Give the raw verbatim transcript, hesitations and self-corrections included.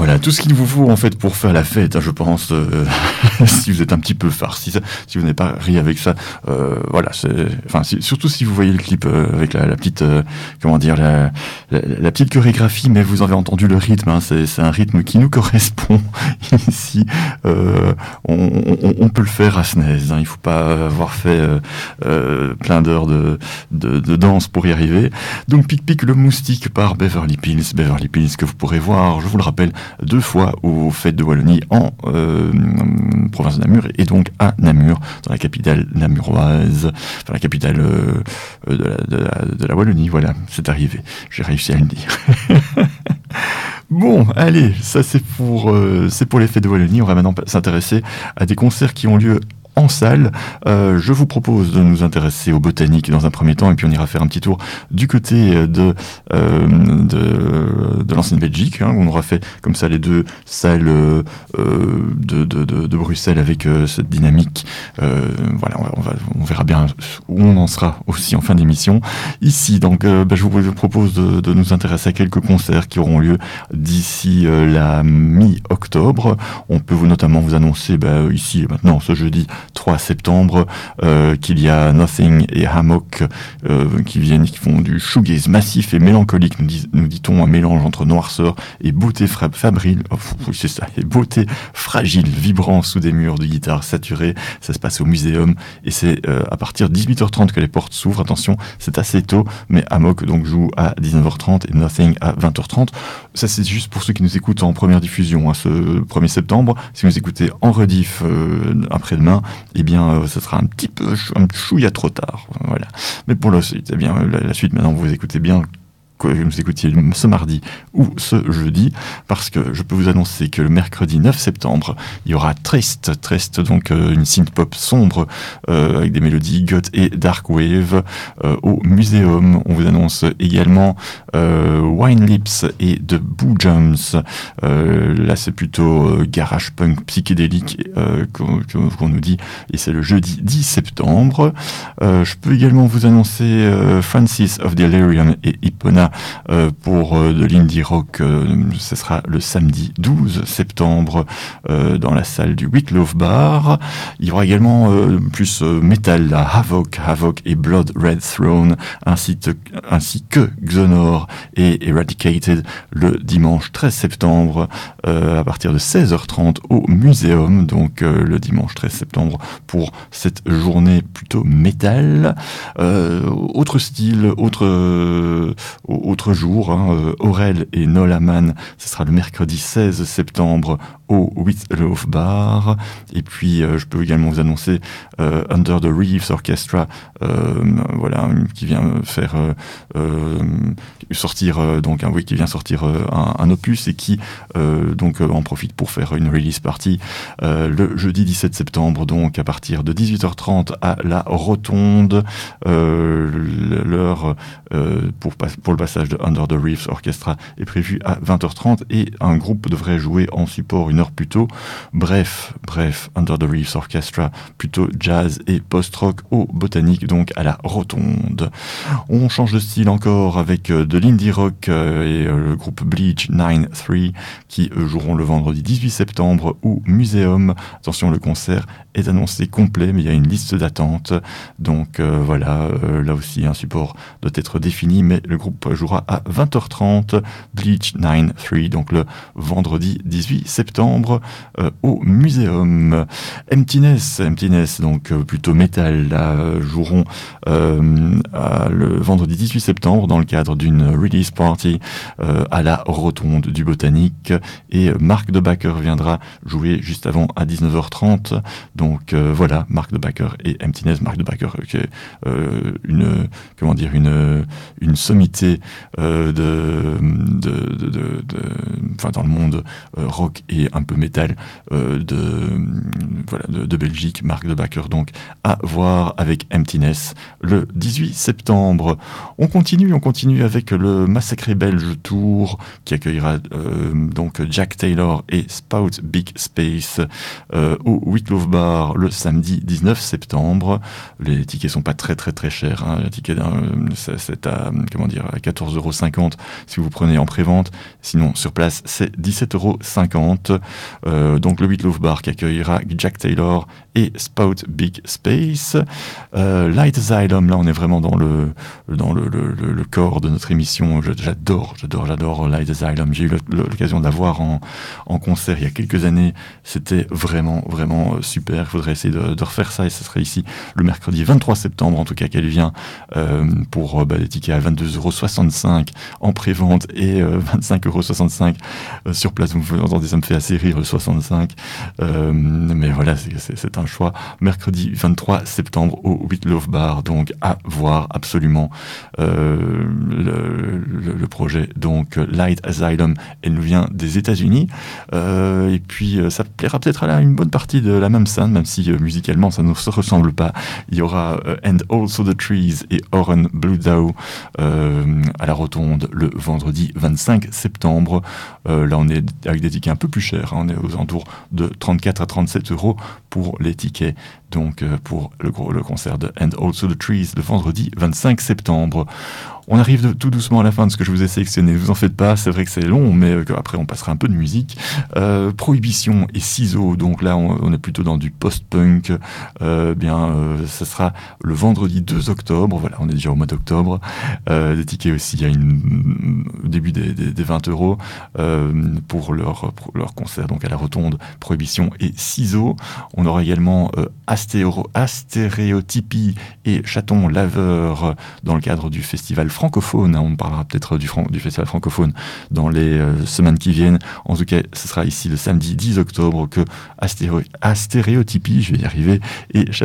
Voilà, tout ce qu'il vous faut en fait pour faire la fête, hein, je pense, euh, si vous êtes un petit peu farci, si, si vous n'avez pas ri avec ça, euh, voilà, c'est, enfin, si, surtout si vous voyez le clip euh, avec la, la petite, euh, comment dire, la, la, la petite chorégraphie, mais vous avez entendu le rythme, hein, c'est, c'est un rythme qui nous correspond ici. Euh, on, on, on peut le faire à Snaise, hein, il faut pas avoir fait euh, euh, plein d'heures de, de, de danse pour y arriver. Donc Pic Pic le moustique par Beverly Pills, Beverly Pills que vous pourrez voir, je vous le rappelle, deux fois aux Fêtes de Wallonie en euh, province de Namur et donc à Namur, dans la capitale namuroise, enfin la capitale euh, de, la, de, la, de la Wallonie, voilà, c'est arrivé, j'ai réussi à le dire. Bon, allez, ça c'est pour, euh, c'est pour les Fêtes de Wallonie, on va maintenant s'intéresser à des concerts qui ont lieu en salle. Euh, je vous propose de nous intéresser au Botanique dans un premier temps, et puis on ira faire un petit tour du côté de euh, de, de l'ancienne Belgique, hein, où on aura fait comme ça les deux salles euh, de, de, de, de Bruxelles avec euh, cette dynamique. Euh, voilà, on, va, on, va, on verra bien où on en sera aussi en fin d'émission. Ici, donc, euh, bah, je vous propose de, de nous intéresser à quelques concerts qui auront lieu d'ici euh, la mi-octobre. On peut vous notamment vous annoncer bah, ici et maintenant ce jeudi trois septembre, euh, qu'il y a Nothing et Hammock euh, qui viennent, qui font du shoegaze massif et mélancolique, nous, dis, nous dit-on, un mélange entre noirceur et beauté fra- fabrile, oh, oui c'est ça, et beauté fragile, vibrant sous des murs de guitare saturées. Ça se passe au Muséum et c'est euh, à partir de dix-huit heures trente que les portes s'ouvrent. Attention, c'est assez tôt, mais Hammock donc joue à dix-neuf heures trente et Nothing à vingt heures trente. Ça c'est juste pour ceux qui nous écoutent en première diffusion, hein, ce premier septembre. Si vous écoutez en rediff euh, après-demain, eh bien, euh, ça sera un petit peu, un chouïa trop tard, voilà. Mais pour la suite, eh bien, la, la suite, maintenant, vous écoutez bien, que vous écoutiez ce mardi ou ce jeudi, parce que je peux vous annoncer que le mercredi neuf septembre, il y aura Trist, Trist, donc euh, une synth-pop sombre, euh, avec des mélodies goth et dark wave, euh, au Muséum. On vous annonce également euh, Wine Lips et The Boo Jumps. Euh, là, c'est plutôt euh, garage punk psychédélique euh, qu'on, qu'on nous dit, et c'est le jeudi dix septembre. Euh, je peux également vous annoncer euh, Francis of Delirium et Ipona Euh, pour euh, de l'indie rock. Euh, ce sera le samedi douze septembre euh, dans la salle du Whitloaf Bar. Il y aura également euh, plus euh, métal, là, Havoc, Havoc et Blood Red Throne, ainsi, te, ainsi que Xonor et Eradicated le dimanche treize septembre euh, à partir de seize heures trente au Muséum. Donc euh, le dimanche treize septembre pour cette journée plutôt métal. Euh, autre style, autre euh, autre jour, hein, euh, Aurel et Nola Mann, ce sera le mercredi seize septembre au Whitloaf Bar. Et puis euh, je peux également vous annoncer euh, Under the Reefs Orchestra, euh, voilà, qui vient faire euh, euh, sortir euh, donc un oui qui vient sortir euh, un, un opus et qui euh, donc euh, en profite pour faire une release party euh, le jeudi dix-sept septembre, donc à partir de dix-huit heures trente à la Rotonde. Euh, l'heure euh, pour pour le passage de Under the Reefs Orchestra est prévu à vingt heures trente et un groupe devrait jouer en support une heure plus tôt. Bref, bref, Under the Reefs Orchestra, plutôt jazz et post-rock au Botanique, donc à la Rotonde. On change de style encore avec euh, de l'indie rock euh, et euh, le groupe Bleach quatre-vingt-treize qui euh, joueront le vendredi dix-huit septembre au Muséum. Attention, le concert est annoncé complet, mais il y a une liste d'attente. Donc euh, voilà, euh, là aussi un support doit être défini, mais le groupe jouera à vingt heures trente, Bleach quatre-vingt-treize, donc le vendredi dix-huit septembre euh, au Muséum. Emptiness, Emptiness, donc euh, plutôt métal, là, euh, joueront euh, à, le vendredi dix-huit septembre dans le cadre d'une release party euh, à la Rotonde du Botanique, et Marc de Backer viendra jouer juste avant à dix-neuf heures trente. Donc euh, voilà, Marc de Backer et Emptiness. Marc de Backer euh, qui est euh, une comment dire une une sommité euh, de, de, de, de, de enfin dans le monde euh, rock et un peu métal euh, de voilà de, de Belgique. Marc de Backer donc à voir avec Emptiness le dix-huit septembre. On continue, on continue avec le Massacré Belge Tour qui accueillera euh, donc Jack Taylor et Spout Big Space euh, au Whitloaf Bar le samedi dix-neuf septembre. Les tickets sont pas très très très chers, hein. Le ticket d'un, c'est à comment dire à quatorze euros cinquante si vous prenez en prévente. Sinon sur place c'est dix-sept euros cinquante. Euh, donc le Wheat Loaf Bar qui accueillera Jack Taylor et Spout Big Space. Euh, Light Asylum, là on est vraiment dans le, dans le, le, le, le corps de notre émission. J'adore, j'adore, j'adore Light Asylum. J'ai eu l'occasion de la voir en, en concert il y a quelques années. C'était vraiment, vraiment super. Il faudrait essayer de, de refaire ça et ce serait ici le mercredi vingt-trois septembre, en tout cas qu'elle vient, euh, pour bah, des tickets à vingt-deux euros soixante-cinq en pré-vente et euh, vingt-cinq euros soixante-cinq euh, sur place. Vous entendez, ça me fait assez rire le soixante-cinq. Euh, mais voilà, c'est, c'est, c'est un choix. Mercredi vingt-trois septembre au Wheat Loaf Bar, donc à voir absolument euh, le, le, le projet. Donc Light Asylum, elle nous vient des États-Unis. Euh, et puis ça plaira peut-être à la, une bonne partie de la même scène, même si euh, musicalement ça ne se ressemble pas. Il y aura euh, And Also the Trees et Oren Bludow euh, à la Rotonde le vendredi vingt-cinq septembre. Euh, là on est avec des tickets un peu plus chers, hein, on est aux alentours de trente-quatre à trente-sept euros pour les tickets, donc euh, pour le, gros, le concert de And Also the Trees le vendredi vingt-cinq septembre. On arrive de, tout doucement à la fin de ce que je vous ai sélectionné. Vous en faites pas, c'est vrai que c'est long, mais euh, après on passera un peu de musique. Euh, Prohibition et Ciseaux, donc là on, on est plutôt dans du post-punk. Euh, bien, euh, ça sera le vendredi deux octobre. Voilà, on est déjà au mois d'octobre. Euh, des tickets aussi à une au début des, des, des vingt euros euh, pour leur pour leur concert, donc à la Rotonde. Prohibition et Ciseaux. On aura également euh, Astéro, Astéréotypie et Chaton Laveur dans le cadre du festival francophone. On parlera peut-être du, du festival francophone dans les euh, semaines qui viennent. En tout cas, ce sera ici le samedi dix octobre que Astéré- Astéréotypie, je vais y arriver, et